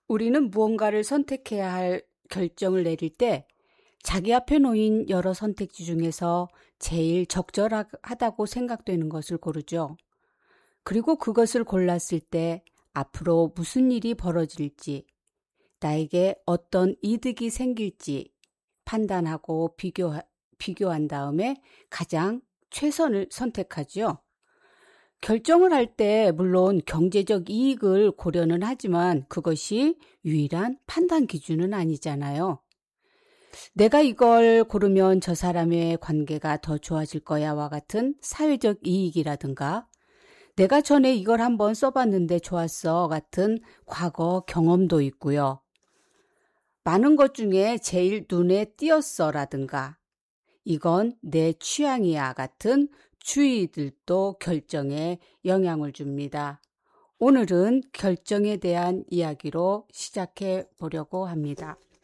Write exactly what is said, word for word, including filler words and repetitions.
우리는 무언가를 선택해야 할 결정을 내릴 때 자기 앞에 놓인 여러 선택지 중에서 제일 적절하다고 생각되는 것을 고르죠. 그리고 그것을 골랐을 때 앞으로 무슨 일이 벌어질지, 나에게 어떤 이득이 생길지 판단하고 비교, 비교한 다음에 가장 최선을 선택하죠. 결정을 할 때 물론 경제적 이익을 고려는 하지만 그것이 유일한 판단 기준은 아니잖아요. 내가 이걸 고르면 저 사람의 관계가 더 좋아질 거야와 같은 사회적 이익이라든가 내가 전에 이걸 한번 써봤는데 좋았어 같은 과거 경험도 있고요. 많은 것 중에 제일 눈에 띄었어라든가 이건 내 취향이야 같은 주의들도 결정에 영향을 줍니다. 오늘은 결정에 대한 이야기로 시작해 보려고 합니다.